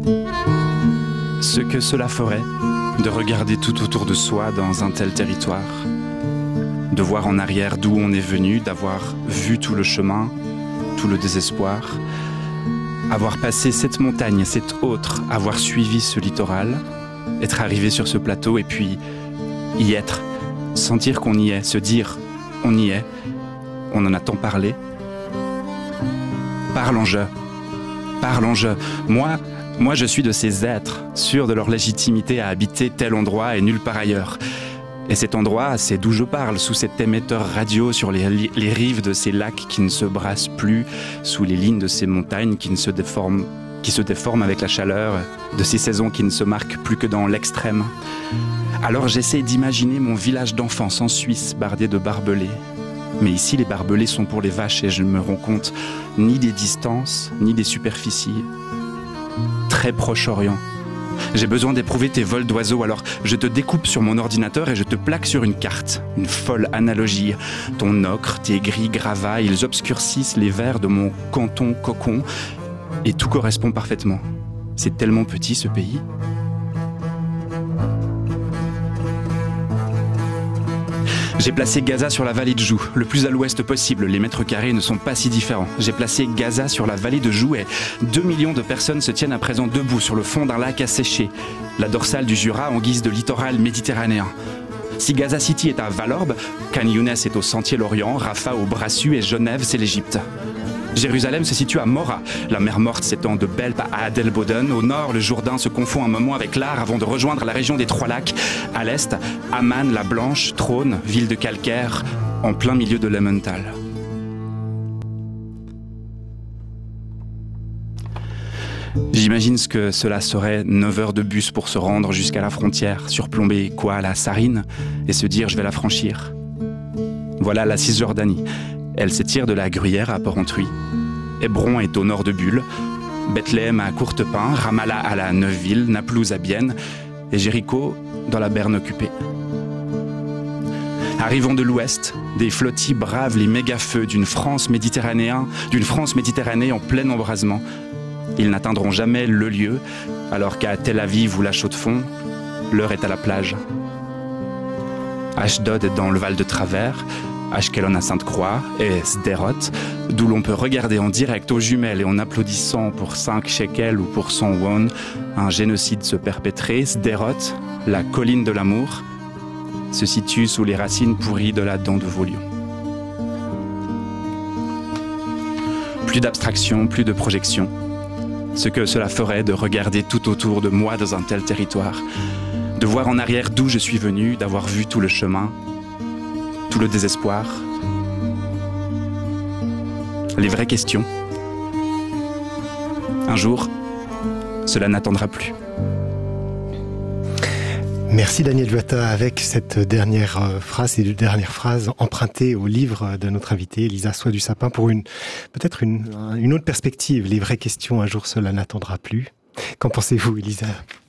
Ce que cela ferait de regarder tout autour de soi dans un tel territoire, de voir en arrière d'où on est venu, d'avoir vu tout le chemin, tout le désespoir, avoir passé cette montagne, cette autre, avoir suivi ce littoral, être arrivé sur ce plateau et puis y être, sentir qu'on y est, se dire on y est, on en a tant parlé. Parlons-je. Moi, je suis de ces êtres, sûrs de leur légitimité à habiter tel endroit et nulle part ailleurs. Et cet endroit, c'est d'où je parle, sous cet émetteur radio sur les rives de ces lacs qui ne se brassent plus, sous les lignes de ces montagnes qui se déforment avec la chaleur, de ces saisons qui ne se marquent plus que dans l'extrême. Alors j'essaie d'imaginer mon village d'enfance en Suisse, bardé de barbelés. Mais ici, les barbelés sont pour les vaches et je ne me rends compte ni des distances, ni des superficies. Très Proche-Orient. J'ai besoin d'éprouver tes vols d'oiseaux, alors je te découpe sur mon ordinateur et je te plaque sur une carte. Une folle analogie. Ton ocre, tes gris gravats, ils obscurcissent les verts de mon canton cocon. Et tout correspond parfaitement. C'est tellement petit ce pays. J'ai placé Gaza sur la vallée de Joux, le plus à l'ouest possible. Les mètres carrés ne sont pas si différents. J'ai placé Gaza sur la vallée de Joux et 2 millions de personnes se tiennent à présent debout sur le fond d'un lac asséché. La dorsale du Jura en guise de littoral méditerranéen. Si Gaza City est à Valorbe, Khan Younes est au Sentier Lorient, Rafah au Brassus et Genève c'est l'Égypte. Jérusalem se situe à Mora. La mer Morte s'étend de Belp à Adelboden. Au nord, le Jourdain se confond un moment avec l'Ar avant de rejoindre la région des Trois Lacs. À l'est, Amman, la Blanche, trône, ville de calcaire, en plein milieu de l'Emmental. J'imagine ce que cela serait 9 heures de bus pour se rendre jusqu'à la frontière, surplomber la Sarine, et se dire je vais la franchir. Voilà la Cisjordanie. Elle s'étire de la Gruyère à Porrentruy. Hébron est au nord de Bulle, Bethléem à Courtepin, Ramallah à la Neuville, Naplouse à Bienne et Jéricho dans la Berne occupée. Arrivant de l'ouest, des flottilles bravent les méga-feux d'une France Méditerranée en plein embrasement. Ils n'atteindront jamais le lieu, alors qu'à Tel Aviv ou la Chaux-de-Fonds, l'heure est à la plage. Ashdod est dans le Val de Travers, Ashkelon à Sainte-Croix et Sderot, d'où l'on peut regarder en direct aux jumelles et en applaudissant pour 5 shekels ou pour 100 won un génocide se perpétrer. Sderot, la colline de l'amour, se situe sous les racines pourries de la dent de veau lions. Plus d'abstraction, plus de projection. Ce que cela ferait de regarder tout autour de moi dans un tel territoire, de voir en arrière d'où je suis venu, d'avoir vu tout le chemin, tout le désespoir, les vraies questions. Un jour, cela n'attendra plus. Merci Daniel Viotta avec cette dernière phrase empruntée au livre de notre invitée Elisa Soie du Sapin pour peut-être une autre perspective. Les vraies questions, un jour cela n'attendra plus. Qu'en pensez-vous, Elisa ?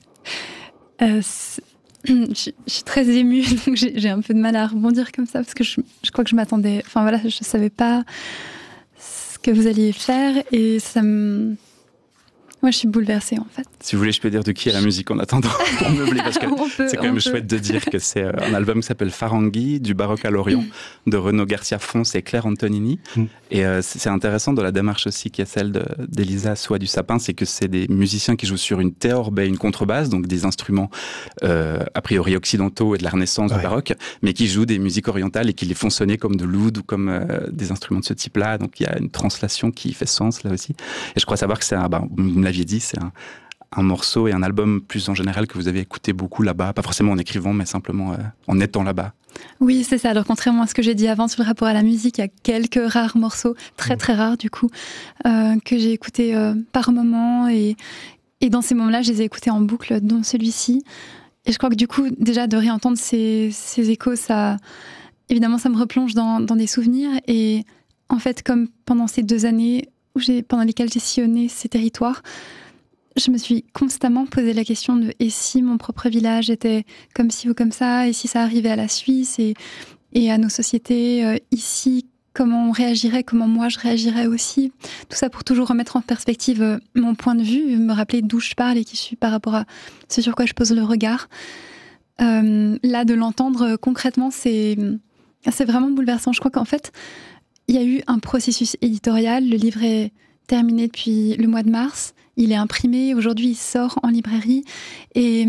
Je suis très émue, donc j'ai un peu de mal à rebondir comme ça parce que je crois que je m'attendais. Enfin voilà, je savais pas ce que vous alliez faire et ça me. Moi, je suis bouleversée en fait. Si vous voulez, je peux dire de qui est la musique en attendant pour meubler, parce que c'est quand même chouette de dire que c'est un album qui s'appelle Farangui, du baroque à l'Orient, de Renaud Garcia-Fons et Claire Antonini. Et c'est intéressant dans la démarche aussi qui est celle d'Elisa Soie du Sapin, c'est que c'est des musiciens qui jouent sur une théorbe et une contrebasse, donc des instruments a priori occidentaux et de la Renaissance, du baroque, mais qui jouent des musiques orientales et qui les font sonner comme de l'oud ou comme des instruments de ce type-là. Donc il y a une translation qui fait sens là aussi. Et je crois savoir que c'est vous me l'aviez dit, c'est un morceau et un album plus en général que vous avez écouté beaucoup là-bas, pas forcément en écrivant, mais simplement en étant là-bas. Oui, c'est ça. Alors, contrairement à ce que j'ai dit avant sur le rapport à la musique, il y a quelques rares morceaux, très très rares du coup, que j'ai écoutés par moment et dans ces moments-là, je les ai écoutés en boucle, dont celui-ci. Et je crois que du coup, déjà de réentendre ces échos, évidemment, ça me replonge dans des souvenirs. Et en fait, comme pendant ces 2 années pendant lesquelles j'ai sillonné ces territoires, je me suis constamment posé la question de et si mon propre village était comme ci ou comme ça, et si ça arrivait à la Suisse et à nos sociétés ici, comment on réagirait, comment moi je réagirais aussi. Tout ça pour toujours remettre en perspective mon point de vue, me rappeler d'où je parle et qui je suis par rapport à ce sur quoi je pose le regard. Là, de l'entendre concrètement, c'est vraiment bouleversant. Je crois qu'en fait, il y a eu un processus éditorial. Le livre est terminé depuis le mois de mars. Il est imprimé. Aujourd'hui, il sort en librairie. Et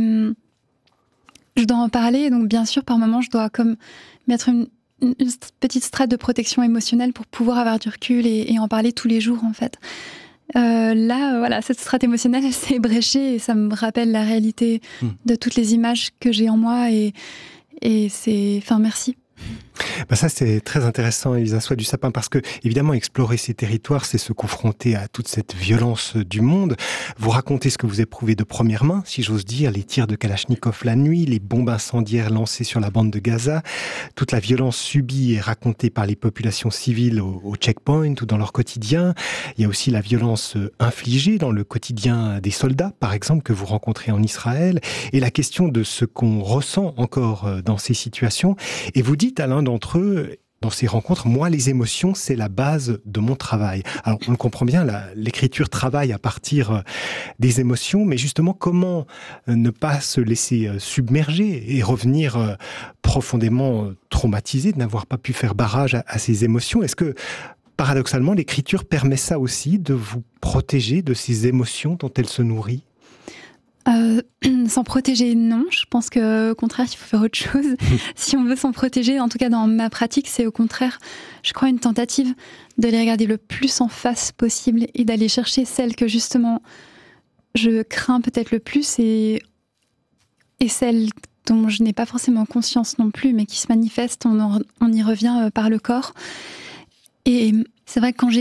je dois en parler. Donc, bien sûr, par moment, je dois comme mettre une petite strate de protection émotionnelle pour pouvoir avoir du recul et en parler tous les jours, en fait. Là, voilà, cette strate émotionnelle, elle s'est ébréchée et ça me rappelle la réalité de toutes les images que j'ai en moi et c'est... Enfin, merci. Ça, c'est très intéressant, Elisa Soie du Sapin, parce que, évidemment, explorer ces territoires, c'est se confronter à toute cette violence du monde. Vous racontez ce que vous éprouvez de première main, si j'ose dire, les tirs de Kalachnikov la nuit, les bombes incendiaires lancées sur la bande de Gaza, toute la violence subie et racontée par les populations civiles au checkpoint ou dans leur quotidien. Il y a aussi la violence infligée dans le quotidien des soldats, par exemple, que vous rencontrez en Israël, et la question de ce qu'on ressent encore dans ces situations. Et vous dites à l'un d'entre eux, dans ces rencontres, moi, les émotions, c'est la base de mon travail. Alors, on le comprend bien, l'écriture travaille à partir des émotions, mais justement, comment ne pas se laisser submerger et revenir profondément traumatisé de n'avoir pas pu faire barrage à ces émotions? Est-ce que, paradoxalement, l'écriture permet ça aussi, de vous protéger de ces émotions dont elle se nourrit? S'en protéger, non. Je pense qu'au contraire, il faut faire autre chose. Si on veut s'en protéger, en tout cas dans ma pratique, c'est au contraire, je crois, une tentative de les regarder le plus en face possible et d'aller chercher celles que justement je crains peut-être le plus et celles dont je n'ai pas forcément conscience non plus, mais qui se manifestent, on y revient par le corps. Et c'est vrai que quand